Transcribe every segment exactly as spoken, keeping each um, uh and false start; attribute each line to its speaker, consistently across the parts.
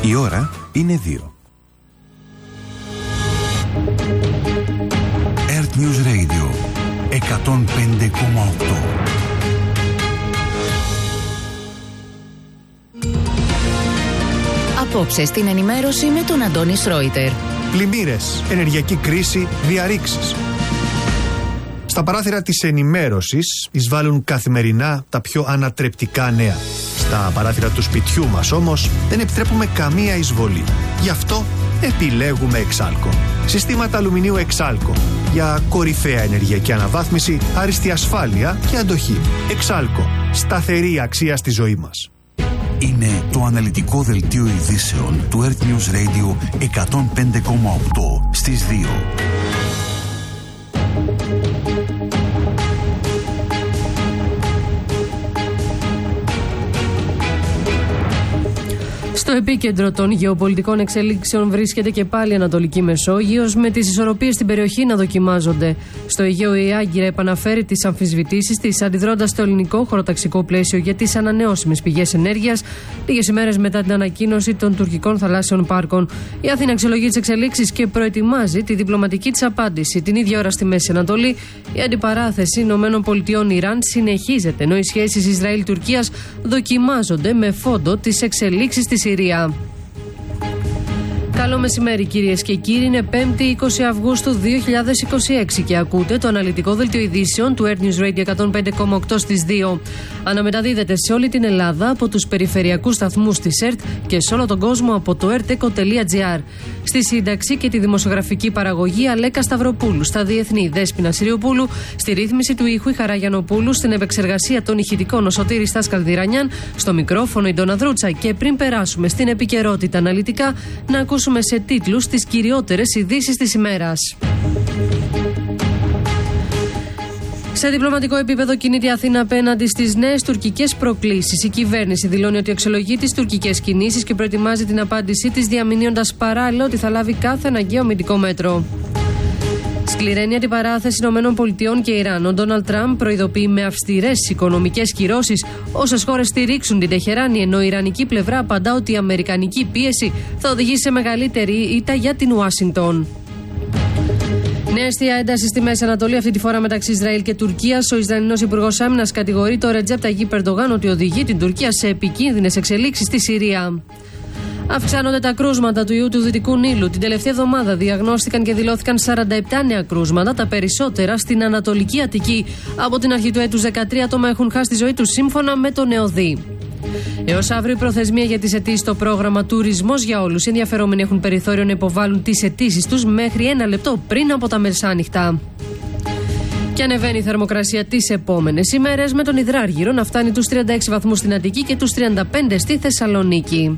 Speaker 1: Η ώρα είναι δύο. Earth News Radio εκατόν πέντε κόμμα οκτώ.
Speaker 2: Απόψε στην ενημέρωση με τον Αντώνη Σρόιτερ.
Speaker 3: Πλημμύρες, ενεργειακή κρίση, διαρρήξεις. Στα παράθυρα της ενημέρωσης εισβάλλουν καθημερινά τα πιο ανατρεπτικά νέα. Στα παράθυρα του σπιτιού μας όμως δεν επιτρέπουμε καμία εισβολή. Γι' αυτό επιλέγουμε Εξάλκο. Συστήματα αλουμινίου Εξάλκο. Για κορυφαία ενεργειακή αναβάθμιση, άριστη ασφάλεια και αντοχή. Εξάλκο. Σταθερή αξία στη ζωή μας.
Speaker 1: Είναι το αναλυτικό δελτίο ειδήσεων του Earth News Radio εκατόν πέντε κόμμα οκτώ στις δύο.
Speaker 4: Στο επίκεντρο των γεωπολιτικών εξελίξεων βρίσκεται και πάλι η Ανατολική Μεσόγειος, με τις ισορροπίες στην περιοχή να δοκιμάζονται. Στο Αιγαίο η Άγκυρα επαναφέρει τις αμφισβητήσεις της, αντιδρώντας στο ελληνικό χωροταξικό πλαίσιο για τις ανανεώσιμες πηγές ενέργειας, λίγες ημέρες μετά την ανακοίνωση των τουρκικών θαλάσσιων πάρκων. Η Αθήνα αξιολογεί τις εξελίξεις και προετοιμάζει τη διπλωματική της απάντηση. Την ίδια ώρα στη Μέση Ανατολή, η αντιπαράθεση ΗΠΑ-Ιράν συνεχίζεται, ενώ οι σχέσεις Ισραήλ-Τουρκίας δοκιμάζονται με φόντο τις εξελίξεις στη Συρία. Καλό μεσημέρι κυρίες και κύριοι, είναι πέμπτη είκοσι Αυγούστου δύο χιλιάδες είκοσι έξι και ακούτε το αναλυτικό δελτίο ειδήσεων του Earth News Radio εκατόν πέντε κόμμα οκτώ στις δύο. Αναμεταδίδεται σε όλη την Ελλάδα από τους περιφερειακούς σταθμούς της ΕΡΤ και σε όλο τον κόσμο από το ερτ τελεία τζι άρ. Στη σύνταξη και τη δημοσιογραφική παραγωγή Αλέκα Σταυροπούλου, στα διεθνή Δέσποινα Συριοπούλου, στη ρύθμιση του ήχου η Χαρά Γιαννοπούλου, στην επεξεργασία των ηχητικών ο Σωτήρης Στάσκαλ Διρανιάν, στο μικρόφωνο η Ντόνα Δρούτσα. Και πριν περάσουμε στην επικαιρότητα αναλυτικά, να ακούσουμε σε τίτλους τις κυριότερες ειδήσεις της ημέρας. Σε διπλωματικό επίπεδο κινείται η Αθήνα απέναντι στις νέες τουρκικές προκλήσεις. Η κυβέρνηση δηλώνει ότι αξιολογεί τις τουρκικές κινήσεις και προετοιμάζει την απάντησή της, διαμηνύοντας παράλληλα ότι θα λάβει κάθε αναγκαίο αμυντικό μέτρο. Σκληραίνει αντιπαράθεση ΗΠΑ και Ιράν. Ο Ντόναλντ Τραμπ προειδοποιεί με αυστηρές οικονομικές κυρώσεις όσες χώρες στηρίξουν την Τεχεράνη, ενώ η ιρανική πλευρά απαντά ότι η αμερικανική πίεση θα οδηγήσει σε μεγαλύτερη ήττα για την Ουάσιγκτον. Νέα αιστεία ένταση στη Μέση Ανατολή, αυτή τη φορά μεταξύ Ισραήλ και Τουρκίας. Ο Ισραηλινός Υπουργός Άμυνας κατηγορεί το Ρετζέπ Ταγιίπ Ερντογάν ότι οδηγεί την Τουρκία σε επικίνδυνες εξελίξεις στη Συρία. Αυξάνονται τα κρούσματα του ιού του Δυτικού Νείλου. Την τελευταία εβδομάδα διαγνώστηκαν και δηλώθηκαν σαράντα επτά νέα κρούσματα, τα περισσότερα στην Ανατολική Αττική. Από την αρχή του έτους δεκατρία άτομα έχουν χάσει τη ζωή τους, σύμφωνα με τον ΕΟΔΗ. Έως αύριο η προθεσμία για τις αιτήσεις στο πρόγραμμα Τουρισμός για Όλους. Οι ενδιαφερόμενοι έχουν περιθώριο να υποβάλουν τις αιτήσεις τους μέχρι ένα λεπτό πριν από τα μεσάνυχτα. Και ανεβαίνει η θερμοκρασία τις επόμενες ημέρες, με τον υδράργυρο να φτάνει τους τριάντα έξι βαθμούς στην Αττική και τους τριάντα πέντε στη Θεσσαλονίκη.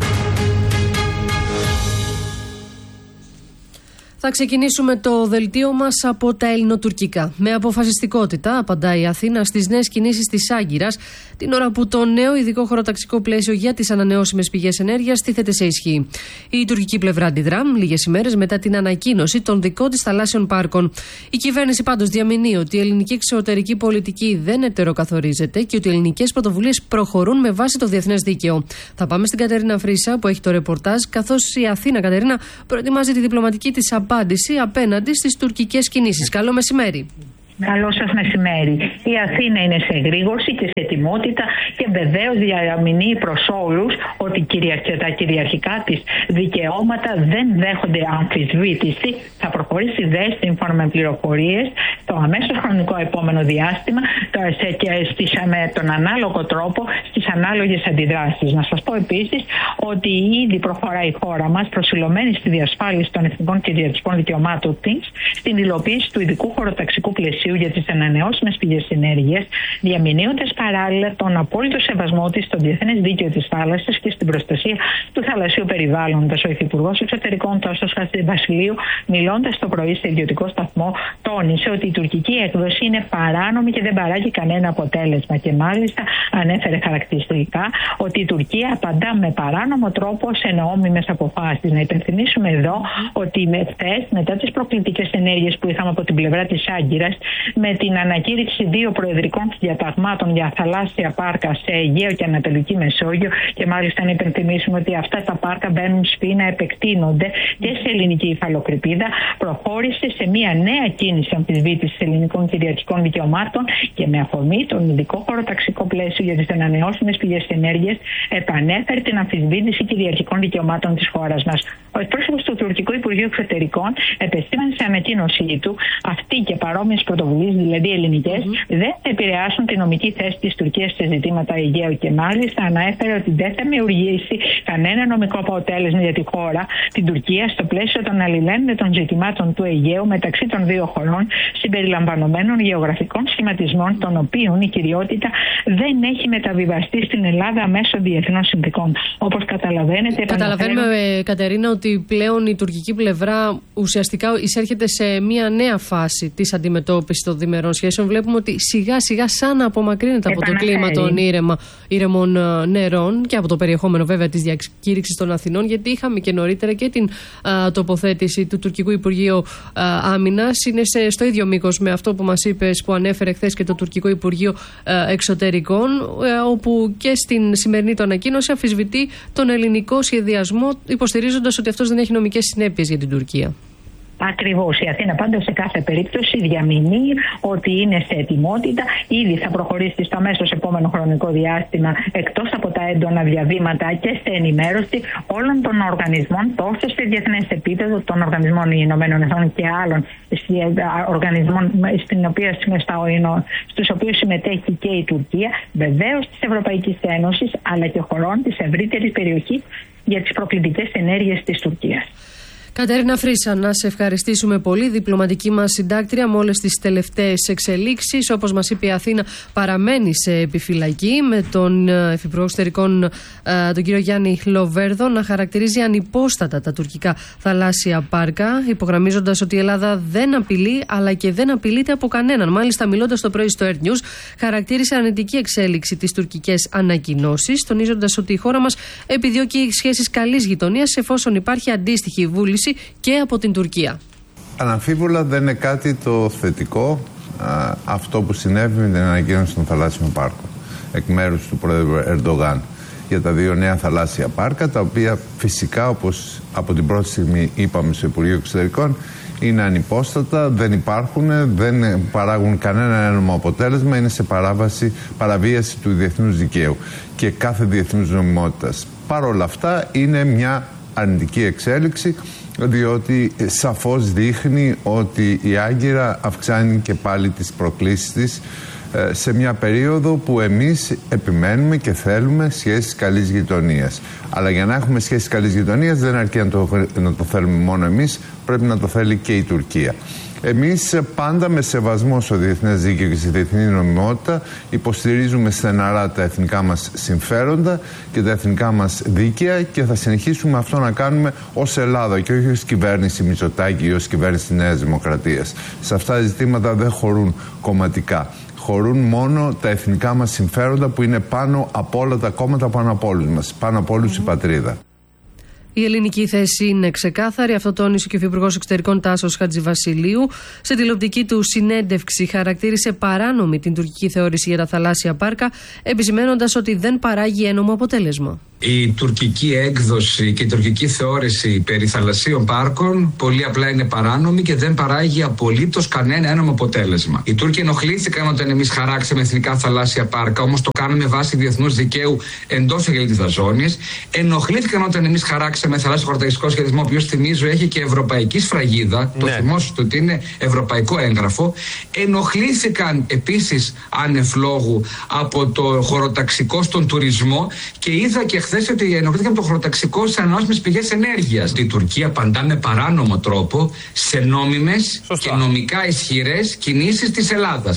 Speaker 4: Θα ξεκινήσουμε το δελτίο μας από τα ελληνοτουρκικά. Με αποφασιστικότητα απαντάει η Αθήνα στις νέες κινήσεις της Άγκυρας, την ώρα που το νέο ειδικό χωροταξικό πλαίσιο για τις ανανεώσιμες πηγές ενέργειας τίθεται σε ισχύ. Η τουρκική πλευρά αντιδρά λίγες ημέρες μετά την ανακοίνωση των δικών της θαλάσσιων πάρκων. Η κυβέρνηση πάντως διαμηνύει ότι η ελληνική εξωτερική πολιτική δεν ετεροκαθορίζεται και ότι οι ελληνικές πρωτοβουλίες προχωρούν με βάση το διεθνές δίκαιο. Θα πάμε στην Κατερίνα Φρίσα που έχει το ρεπορτάζ, καθώς η Αθήνα, Κατερίνα, προετοιμάζει τη διπλωματική της απάντηση απέναντι στις τουρκικές κινήσεις. Καλό μεσημέρι.
Speaker 5: Καλό σας μεσημέρι. Η Αθήνα είναι σε εγρήγορση και σε ετοιμότητα και βεβαίως διαμηνύει προς όλους ότι τα κυριαρχικά της δικαιώματα δεν δέχονται αμφισβήτηση. Θα προχωρήσει δε σύμφωνα με πληροφορίες το αμέσως χρονικό επόμενο διάστημα και με τον ανάλογο τρόπο στις ανάλογες αντιδράσεις. Να σας πω επίσης ότι ήδη προχωράει η χώρα μας προσιλωμένη στη διασφάλιση των εθνικών κυριαρχικών δικαιωμάτων της, στην υλοποίηση του ειδικού χωροταξικού πλαισίου για τις ανανεώσιμες πηγές ενέργειας, διαμηνύοντας παράλληλα τον απόλυτο σεβασμό της στο διεθνές δίκαιο της θάλασσας και στην προστασία του θαλασσίου περιβάλλοντος. Ο Υφυπουργός Εξωτερικών Τάσος Βασιλείου, μιλώντας το πρωί σε ιδιωτικό σταθμό, τόνισε ότι η τουρκική έκδοση είναι παράνομη και δεν παράγει κανένα αποτέλεσμα. Και μάλιστα ανέφερε χαρακτηριστικά ότι η Τουρκία απαντά με παράνομο τρόπο σε νόμιμες αποφάσεις. Να υπενθυμίσουμε εδώ ότι χθες, μετά τις προκλητικές ενέργειες που είχαμε από την πλευρά της Άγκυρας, με την ανακήρυξη δύο προεδρικών διαταγμάτων για θαλάσσια πάρκα σε Αιγαίο και Ανατολική Μεσόγειο, και μάλιστα να υπενθυμίσουμε ότι αυτά τα πάρκα μπαίνουν σφήνα, επεκτείνονται και σε ελληνική υφαλοκρηπίδα, προχώρησε σε μια νέα κίνηση αμφισβήτησης ελληνικών κυριαρχικών δικαιωμάτων και με αφορμή τον ειδικό χωροταξικό πλαίσιο για τις ανανεώσιμες πηγές ενέργειας επανέφερε την αμφισβήτηση κυριαρχικών δικαιωμάτων της χώρας μας. Ο εκπρόσωπος του Τουρκικού Υπουργείου Εξωτερικών επεσήμανε σε ανακοίνωσή του αυτή και παρόμοιες πρωτοβουλίες, δηλαδή ελληνικές, mm-hmm. δεν θα επηρεάσουν τη νομική θέση της Τουρκίας σε ζητήματα Αιγαίου, και μάλιστα αναέφερε ότι δεν θα δημιουργήσει κανένα νομικό αποτέλεσμα για τη χώρα, την Τουρκία, στο πλαίσιο των αλληλένδετων ζητημάτων του Αιγαίου μεταξύ των δύο χωρών, συμπεριλαμβανομένων γεωγραφικών σχηματισμών, των οποίων η κυριότητα δεν έχει μεταβιβαστεί στην Ελλάδα μέσω διεθνών συνθηκών. Όπως καταλαβαίνετε.
Speaker 4: Καταλαβαίνουμε, ε, Κατερίνα, ότι πλέον η τουρκική πλευρά ουσιαστικά εισέρχεται σε μια νέα φάση της αντιμετώπισης των διμερών σχέσεων. Βλέπουμε ότι σιγά σιγά σαν να απομακρύνεται από το κλίμα των ήρεμα, ήρεμων νερών και από το περιεχόμενο βέβαια της διακήρυξης των Αθηνών, γιατί είχαμε και νωρίτερα και την α, τοποθέτηση του Τουρκικού Υπουργείου Άμυνας. Είναι σε, στο ίδιο μήκος με αυτό που μας είπες, που ανέφερε χθες και το Τουρκικό Υπουργείο α, Εξωτερικών, α, όπου και στην σημερινή του ανακοίνωση αμφισβητεί τον ελληνικό σχεδιασμό, υποστηρίζοντας ότι αυτός δεν έχει νομικές συνέπειες για την Τουρκία.
Speaker 5: Ακριβώς. Η Αθήνα πάντως σε κάθε περίπτωση διαμηνεί ότι είναι σε ετοιμότητα. Ήδη θα προχωρήσει στο αμέσως επόμενο χρονικό διάστημα, εκτός από τα έντονα διαβήματα, και σε ενημέρωση όλων των οργανισμών, τόσο σε διεθνές επίπεδο, των οργανισμών Ηνωμένων Εθνών και άλλων οργανισμών στην οποία, στους οποίους συμμετέχει και η Τουρκία, βεβαίως της Ευρωπαϊκής Ένωσης, αλλά και χωρών της ευρύτερης περιοχής για τις προκλητικές ενέργειες της Τουρκίας.
Speaker 4: Κατερίνα Φρύσα, να σε ευχαριστήσουμε πολύ. Διπλωματική μας συντάκτρια με όλες τις τελευταίες εξελίξεις. Όπως μας είπε, η Αθήνα παραμένει σε επιφυλακή, με τον Υφυπουργό Εξωτερικών, τον κύριο Γιάννη Λοβέρδο, να χαρακτηρίζει ανυπόστατα τα τουρκικά θαλάσσια πάρκα, υπογραμμίζοντας ότι η Ελλάδα δεν απειλεί, αλλά και δεν απειλείται από κανέναν. Μάλιστα, μιλώντας το πρωί στο Earth News, χαρακτήρισε αρνητική εξέλιξη τις τουρκικές ανακοινώσεις, τονίζοντας ότι η χώρα μας επιδιώκει σχέσεις καλής γειτονίας, εφόσον υπάρχει αντίστοιχη βούληση και από την Τουρκία.
Speaker 6: Αναμφίβολα δεν είναι κάτι το θετικό α, αυτό που συνέβη με την ανακοίνωση των θαλάσσιων πάρκων εκ μέρους του πρόεδρου Ερντογάν για τα δύο νέα θαλάσσια πάρκα, τα οποία φυσικά, όπως από την πρώτη στιγμή είπαμε στο Υπουργείο Εξωτερικών, είναι ανυπόστατα, δεν υπάρχουν, δεν παράγουν κανένα ένομο αποτέλεσμα, είναι σε παράβαση, παραβίαση του διεθνούς δικαίου και κάθε διεθνούς νομιμότητας. Παρ' όλα αυτά είναι μια αρνητική εξέλιξη, διότι σαφώς δείχνει ότι η Άγκυρα αυξάνει και πάλι τις προκλήσεις της σε μια περίοδο που εμείς επιμένουμε και θέλουμε σχέσεις καλής γειτονίας. Αλλά για να έχουμε σχέσεις καλής γειτονίας δεν αρκεί να το, να το θέλουμε μόνο εμείς, πρέπει να το θέλει και η Τουρκία. Εμείς πάντα με σεβασμό στο διεθνές δίκαιο και στη διεθνή νομιμότητα υποστηρίζουμε στεναρά τα εθνικά μας συμφέροντα και τα εθνικά μας δίκαια, και θα συνεχίσουμε αυτό να κάνουμε ως Ελλάδα και όχι ως κυβέρνηση Μητσοτάκη ή ως κυβέρνηση Νέας Δημοκρατίας. Σε αυτά τα ζητήματα δεν χωρούν κομματικά. Χωρούν μόνο τα εθνικά μας συμφέροντα, που είναι πάνω από όλα τα κόμματα, πάνω από όλους μας, πάνω από όλους η πατρίδα.
Speaker 4: Η ελληνική θέση είναι ξεκάθαρη. Αυτό τόνισε και ο Υφυπουργός Εξωτερικών Τάσος Χατζηβασιλείου. Σε τηλεοπτική του συνέντευξη χαρακτήρισε παράνομη την τουρκική θεώρηση για τα θαλάσσια πάρκα, επισημαίνοντας ότι δεν παράγει ένομο αποτέλεσμα.
Speaker 7: Η τουρκική έκδοση και η τουρκική θεώρηση περί θαλασσίων πάρκων πολύ απλά είναι παράνομη και δεν παράγει απολύτως κανένα ένομο αποτέλεσμα. Οι Τούρκοι ενοχλήθηκαν όταν εμείς χαράξαμε εθνικά θαλάσσια πάρκα, όμως το κάνουμε βάσει διεθνούς δικαίου εντός εγκρίτητας ζώνης. Ενοχλήθηκαν όταν εμείς χαράξαμε θαλάσσιο χωροταξικό σχεδιασμό, ο οποίος, θυμίζω, έχει και ευρωπαϊκή σφραγίδα. Ναι. Το θυμόσαστε ότι είναι ευρωπαϊκό έγγραφο. Ενοχλήθηκαν επίσης ανεφλόγου από το χωροταξικό στον τουρισμό, και είδα και χθες ότι ενοχλήθηκαν από το χωροταξικό σε ανανεώσιμες πηγές ενέργειας. Η Τουρκία απαντά με παράνομο τρόπο σε νόμιμες και νομικά ισχυρές κινήσεις της Ελλάδας.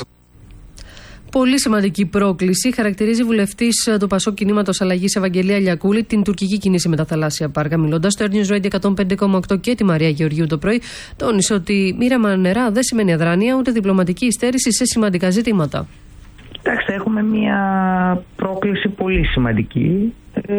Speaker 4: Πολύ σημαντική πρόκληση χαρακτηρίζει βουλευτής του Πασόκ Κινήματος Αλλαγής Ευαγγελία Λιακούλη την τουρκική κίνηση με τα θαλάσσια πάρκα. Μιλώντας στο Earth News Radio εκατόν πέντε κόμμα οκτώ και τη Μαρία Γεωργίου το πρωί, τόνισε ότι ήρεμα νερά δεν σημαίνει αδράνεια ούτε διπλωματική υστέρηση σε σημαντικά ζητήματα.
Speaker 8: Κοιτάξτε, έχουμε μια πρόκληση πολύ σημαντική.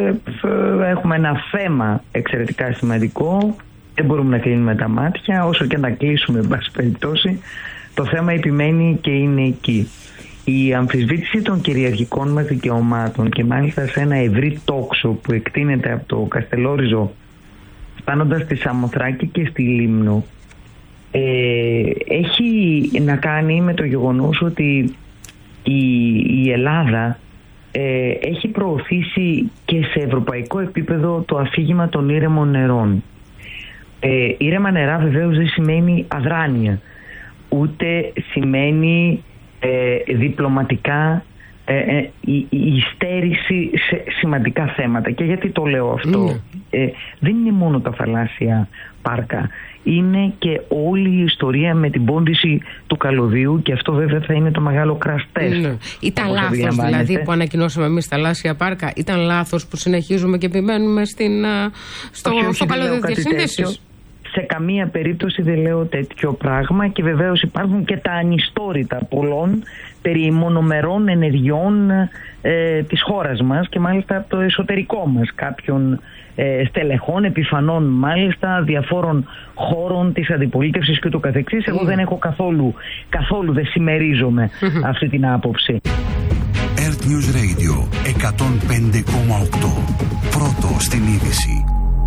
Speaker 8: Έχουμε ένα θέμα εξαιρετικά σημαντικό. Δεν μπορούμε να κλείνουμε τα μάτια, όσο και να κλείσουμε, εν πάση περιπτώσει. το θέμα επιμένει και είναι εκεί. Η αμφισβήτηση των κυριαρχικών μας δικαιωμάτων και μάλιστα σε ένα ευρύ τόξο που εκτείνεται από το Καστελόριζο φτάνοντας στη Σαμοθράκη και στη Λίμνο ε, έχει να κάνει με το γεγονός ότι η, η Ελλάδα ε, έχει προωθήσει και σε ευρωπαϊκό επίπεδο το αφήγημα των ήρεμων νερών. Ε, ήρεμα νερά βεβαίως δεν σημαίνει αδράνεια, ούτε σημαίνει ε, διπλωματικά ε, ε, η, η στέρηση σε σημαντικά θέματα. Και γιατί το λέω αυτό? Mm. Ε, δεν είναι μόνο τα θαλάσσια πάρκα, είναι και όλη η ιστορία με την πόντιση του καλωδίου, και αυτό βέβαια θα είναι το μεγάλο crash test. Mm.
Speaker 9: Ήταν λάθος δηλαδή που ανακοινώσαμε εμείς τα θαλάσσια πάρκα? Ήταν λάθος που συνεχίζουμε και επιμένουμε στην, στο, όχι, όχι, στο καλωδίο διασύνδεσης?
Speaker 8: Σε καμία περίπτωση δεν λέω τέτοιο πράγμα, και βεβαίως υπάρχουν και τα ανιστόρητα πολλών περί μονομερών ενεργειών ε, της χώρας μας, και μάλιστα από το εσωτερικό μας, κάποιων ε, στελεχών, επιφανών μάλιστα, διαφόρων χώρων της αντιπολίτευσης και το καθεξής. Εγώ mm. δεν έχω καθόλου, καθόλου δεν συμμερίζομαι αυτή την άποψη.
Speaker 1: Earth News Radio εκατόν πέντε κόμμα οκτώ. Πρώτο στην είδηση.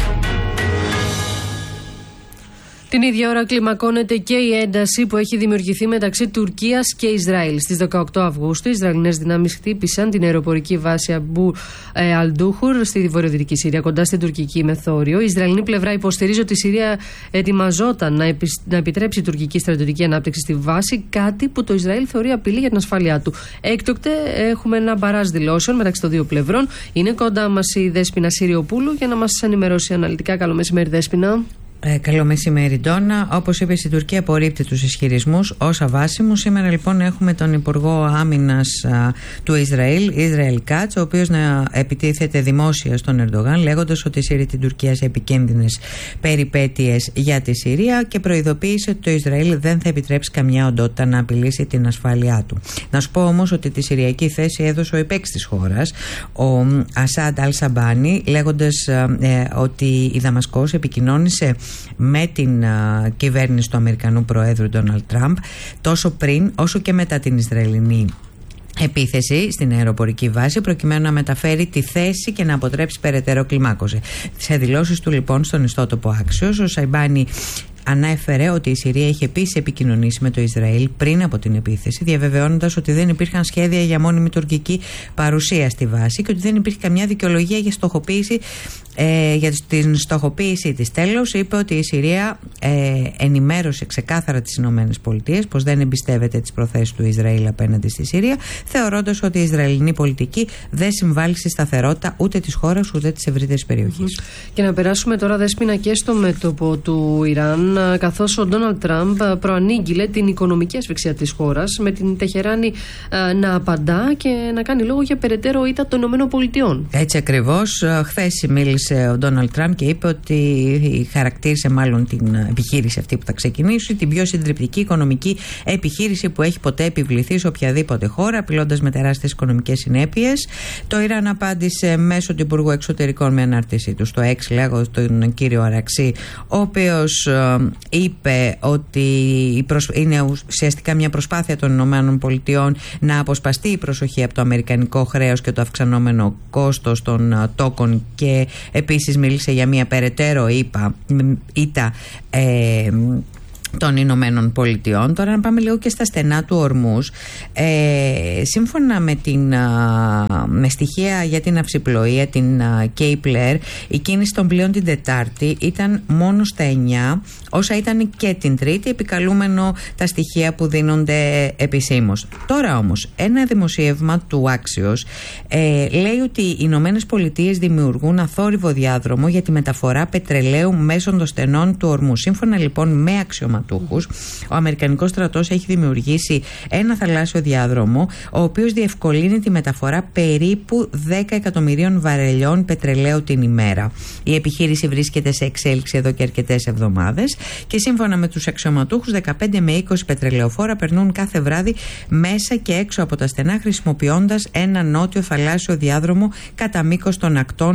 Speaker 4: Την ίδια ώρα κλιμακώνεται και η ένταση που έχει δημιουργηθεί μεταξύ Τουρκίας και Ισραήλ. Στις δεκαοκτώ Αυγούστου, οι Ισραηλινές δυνάμεις χτύπησαν την αεροπορική βάση Αμπού ε, Αλντούχουρ στη βορειοδυτική Συρία, κοντά στην τουρκική μεθόριο. Η Ισραηλινή πλευρά υποστηρίζει ότι η Συρία ετοιμαζόταν να, επι, να επιτρέψει τουρκική στρατιωτική ανάπτυξη στη βάση, κάτι που το Ισραήλ θεωρεί απειλή για την ασφάλειά του. Έκτοτε έχουμε ένα μπαράζ δηλώσεων μεταξύ των δύο πλευρών. Είναι κοντά μας η Δέσποινα Συριοπούλου για να μας ενημερώσει αναλυτικά. Καλό μεσημέρι, Δέσποινα.
Speaker 10: Ε, καλό μεσημέρι, Ντόνα. Όπως είπες, η Τουρκία απορρίπτει τους ισχυρισμούς ως αβάσιμους. Σήμερα λοιπόν έχουμε τον Υπουργό Άμυνας α, του Ισραήλ, Ισραήλ Κάτς, ο οποίος να επιτίθεται δημόσια στον Ερντογάν, λέγοντας ότι σύρει την Τουρκία σε επικίνδυνες περιπέτειες για τη Συρία, και προειδοποίησε ότι το Ισραήλ δεν θα επιτρέψει καμιά οντότητα να απειλήσει την ασφάλειά του. Να σου πω όμως ότι τη συριακή θέση έδωσε ο υπέκτης της χώρας, ο Ασάντ Αλ-Σαμπάνι, λέγοντας ε, ότι η Δαμασκός επικοινώνησε με την uh, κυβέρνηση του Αμερικανού Προέδρου Ντόναλντ Τραμπ τόσο πριν όσο και μετά την Ισραηλινή επίθεση στην αεροπορική βάση, προκειμένου να μεταφέρει τη θέση και να αποτρέψει περαιτέρω κλιμάκωση. Σε δηλώσεις του λοιπόν στον ιστότοπο Axios, ο Σαϊμπάνι ανέφερε ότι η Συρία είχε επίσης επικοινωνήσει με το Ισραήλ πριν από την επίθεση, διαβεβαιώνοντας ότι δεν υπήρχαν σχέδια για μόνιμη τουρκική παρουσία στη βάση και ότι δεν υπήρχε καμιά δικαιολογία για στοχοποίηση, ε, για την στοχοποίησή της. Τέλος, είπε ότι η Συρία ε, ενημέρωσε ξεκάθαρα τις ΗΠΑ πως δεν εμπιστεύεται τις προθέσεις του Ισραήλ απέναντι στη Συρία, θεωρώντας ότι η Ισραηλινή πολιτική δεν συμβάλλει στη σταθερότητα ούτε της χώρας ούτε της ευρύτερης περιοχής.
Speaker 4: Mm-hmm. Και να περάσουμε τώρα, Δέσποινα, και στο μέτωπο του Ιράν, καθώς ο Ντόναλντ Τραμπ προανήγγειλε την οικονομική ασφυξία της χώρας, με την Τεχεράνη να απαντά και να κάνει λόγο για περαιτέρω ήττα των ΗΠΑ.
Speaker 10: Έτσι ακριβώς. Χθες μίλησε ο Ντόναλντ Τραμπ και είπε ότι χαρακτήρισε μάλλον την επιχείρηση αυτή που θα ξεκινήσει την πιο συντριπτική οικονομική επιχείρηση που έχει ποτέ επιβληθεί σε οποιαδήποτε χώρα, απειλώντας με τεράστιες οικονομικές συνέπειες. Το Ιράν απάντησε μέσω του Υπουργού Εξωτερικών με ανάρτησή του στο X, λέγω τον κύριο Αραξί, ο οποίος είπε ότι είναι ουσιαστικά μια προσπάθεια των Ηνωμένων Πολιτειών να αποσπαστεί η προσοχή από το αμερικανικό χρέος και το αυξανόμενο κόστος των τόκων, και επίσης μίλησε για μια περαιτέρω ήττα ε, των Ηνωμένων Πολιτειών. Τώρα να πάμε λίγο και στα στενά του Ορμούς. Ε, σύμφωνα με, την, με στοιχεία για την αυσιπλοεία, την Kepler, η κίνηση των πλοίων την Τετάρτη ήταν μόνο στα εννιά, όσα ήταν και την Τρίτη, επικαλούμενο τα στοιχεία που δίνονται επισήμως. Τώρα όμως, ένα δημοσίευμα του Axios ε, λέει ότι οι Ηνωμένες Πολιτείες δημιουργούν αθόρυβο διάδρομο για τη μεταφορά πετρελαίου μέσω των στενών του Ορμού. Σύμφωνα λοιπόν με αξιωματούχους, ο Αμερικανικός στρατός έχει δημιουργήσει ένα θαλάσσιο διάδρομο, ο οποίος διευκολύνει τη μεταφορά περίπου δέκα εκατομμυρίων βαρελιών πετρελαίου την ημέρα. Η επιχείρηση βρίσκεται σε εξέλιξη εδώ και αρκετές εβδομάδες και σύμφωνα με τους αξιωματούχους, δεκαπέντε με είκοσι πετρελαιοφόρα περνούν κάθε βράδυ μέσα και έξω από τα στενά, χρησιμοποιώντας ένα νότιο θαλάσσιο διάδρομο κατά μήκος των ακτών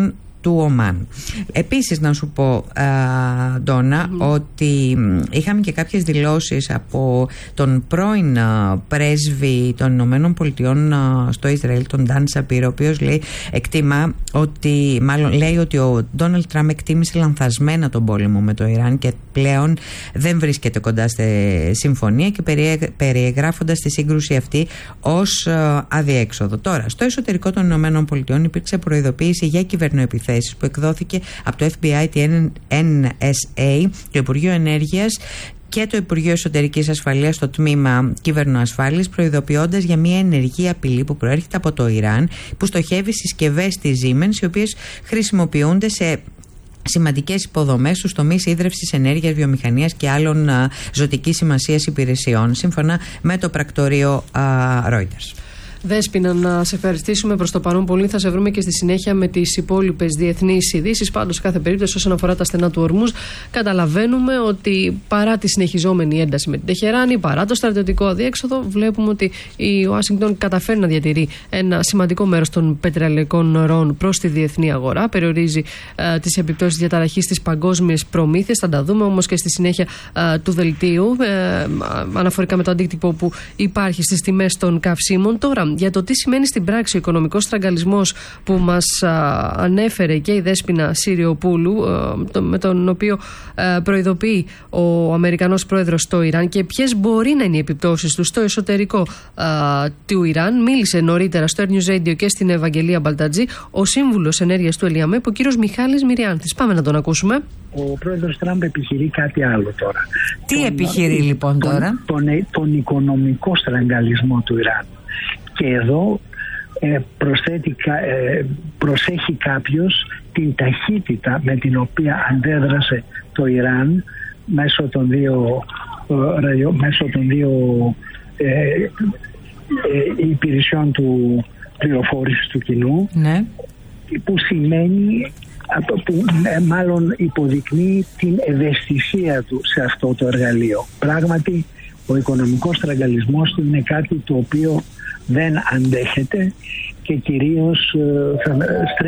Speaker 10: του Ομάν. Επίσης να σου πω, α, Ντόνα, mm. ότι είχαμε και κάποιες δηλώσεις από τον πρώην α, πρέσβη των Ηνωμένων Πολιτειών α, στο Ισραήλ, τον Νταν Σαπίρ, ο οποίος λέει, εκτιμά ότι, μάλλον λέει ότι ο Ντόναλντ Τραμπ εκτίμησε λανθασμένα τον πόλεμο με το Ιράν και πλέον δεν βρίσκεται κοντά στη συμφωνία, και περιεγράφοντας τη σύγκρουση αυτή ως α, αδιέξοδο. Τώρα, στο εσωτερικό των Ηνωμένων Πολιτειών υπήρξε προειδοποίηση για κυβερνοεπιθέσεις που εκδόθηκε από το Εφ Μπι Άι, τη Εν Ες Έι, το Υπουργείο Ενέργειας και το Υπουργείο Εσωτερικής Ασφαλείας στο τμήμα Κυβερνοασφάλειας, προειδοποιώντας για μια ενεργή απειλή που προέρχεται από το Ιράν, που στοχεύει συσκευές της Siemens, οι οποίες χρησιμοποιούνται σε σημαντικές υποδομές στους τομείς ίδρευσης ενέργειας, βιομηχανίας και άλλων α, ζωτικής σημασίας υπηρεσιών, σύμφωνα με το πρακτορείο α, Reuters.
Speaker 4: Δέσποινα, να σε ευχαριστήσουμε προς το παρόν πολύ. Θα σε βρούμε και στη συνέχεια με τις υπόλοιπες διεθνείς ειδήσεις. Πάντως, σε κάθε περίπτωση, όσον αφορά τα στενά του Ορμούζ, καταλαβαίνουμε ότι παρά τη συνεχιζόμενη ένταση με την Τεχεράνη, παρά το στρατιωτικό αδιέξοδο, βλέπουμε ότι η Ουάσιγκτον καταφέρει να διατηρεί ένα σημαντικό μέρος των πετρελαϊκών ροών προς τη διεθνή αγορά. Περιορίζει ε, τις επιπτώσεις διαταραχής στις παγκόσμιες προμήθειες. Θα τα δούμε όμως και στη συνέχεια ε, του δελτίου, ε, αναφορικά με το αντίκτυπο που υπάρχει στις τιμές των καυσίμων. Τώρα, για το τι σημαίνει στην πράξη ο οικονομικός στραγγαλισμός που μας α, ανέφερε και η Δέσποινα Συριοπούλου, α, το, με τον οποίο α, προειδοποιεί ο Αμερικανός πρόεδρος στο Ιράν, και ποιες μπορεί να είναι οι επιπτώσεις του στο εσωτερικό α, του Ιράν, μίλησε νωρίτερα στο Air News Radio και στην Ευαγγελία Μπαλτατζή ο σύμβουλος ενέργειας του ΕΛΙΑΜΕΠ, ο κύριος Μιχάλης Μυριάνθης. Πάμε να τον ακούσουμε.
Speaker 11: Ο πρόεδρος Τραμπ επιχειρεί κάτι άλλο τώρα.
Speaker 10: Τι
Speaker 11: τον,
Speaker 10: επιχειρεί λοιπόν τώρα?
Speaker 11: Τον, τον, τον οικονομικό στραγγαλισμό του Ιράν. Και εδώ ε, προσθέτει, ε, προσέχει κάποιος την ταχύτητα με την οποία αντέδρασε το Ιράν μέσω των δύο, ε, μέσω των δύο ε, ε, υπηρεσιών του πληροφόρησης του κοινού, ναι. Που σημαίνει, που ε, μάλλον υποδεικνύει την ευαισθησία του σε αυτό το εργαλείο. Πράγματι, ο οικονομικός στραγγαλισμός του είναι κάτι το οποίο δεν αντέχεται και κυρίως θα